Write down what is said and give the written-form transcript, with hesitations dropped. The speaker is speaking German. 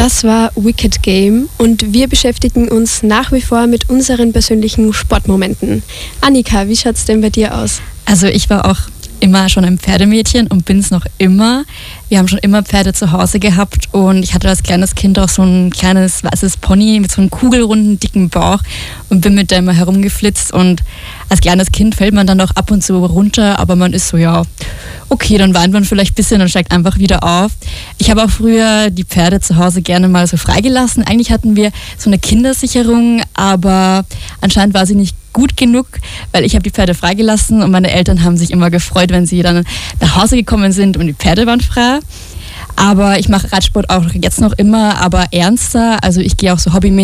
Das war Wicked Game und wir beschäftigen uns nach wie vor mit unseren persönlichen Sportmomenten. Annika, wie schaut es denn bei dir aus? Also ich war auch immer schon ein Pferdemädchen und bin es noch immer. Wir haben schon immer Pferde zu Hause gehabt und ich hatte als kleines Kind auch so ein kleines weißes Pony mit so einem kugelrunden, dicken Bauch und bin mit dem immer herumgeflitzt und als kleines Kind fällt man dann auch ab und zu runter, aber man ist so, ja, okay, dann weint man vielleicht ein bisschen und steigt einfach wieder auf. Ich habe auch früher die Pferde zu Hause gerne mal so freigelassen. Eigentlich hatten wir so eine Kindersicherung, aber anscheinend war sie nicht gut genug, weil ich habe die Pferde freigelassen und meine Eltern haben sich immer gefreut, wenn sie dann nach Hause gekommen sind und die Pferde waren frei. Aber ich mache Radsport auch jetzt noch immer, aber ernster. Also ich gehe auch so hobbymäßig